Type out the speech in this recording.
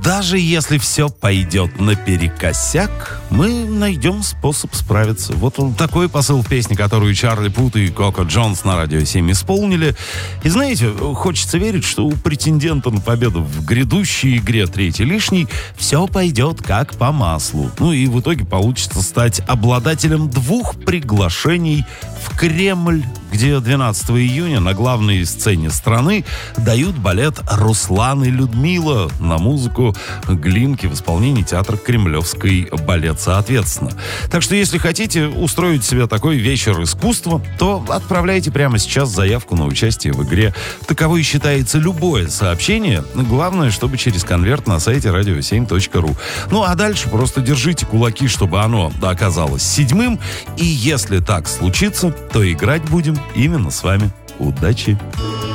Даже если все пойдет наперекосяк, мы найдем способ справиться. Вот он, такой посыл в песне, которую Чарли Пут и Коко Джонс на Радио 7 исполнили. И знаете, хочется верить, что у претендента на победу в грядущей игре «Третий лишний» все пойдет как по маслу. Ну и в итоге получится стать обладателем 2 приглашений в Кремль, где 12 июня на главной сцене страны дают балет «Руслан и Людмила» на музыку Глинки в исполнении театра «Кремлевский балет» соответственно. Так что, если хотите устроить себе такой вечер искусства, то отправляйте прямо сейчас заявку на участие в игре. Таковой считается любое сообщение. Главное, чтобы через конверт на сайте radio7.ru. Ну, а дальше просто держите кулаки, чтобы оно оказалось 7-м. И если так случится, то играть будем именно с вами. Удачи!